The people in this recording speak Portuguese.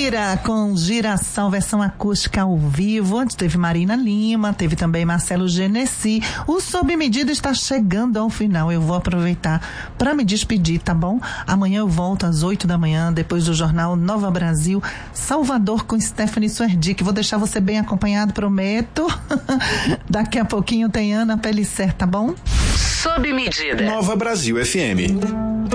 Ira com Girassol, versão acústica ao vivo. Antes teve Marina Lima, teve também Marcelo Genesi. O Sob Medida está chegando ao final. Eu vou aproveitar para me despedir, tá bom? Amanhã eu volto às 8 da manhã, depois do Jornal Nova Brasil, Salvador com Stephanie Suerdick. Vou deixar você bem acompanhado, prometo. Daqui a pouquinho tem Ana Pellicer, tá bom? Sob Medida. Nova Brasil FM.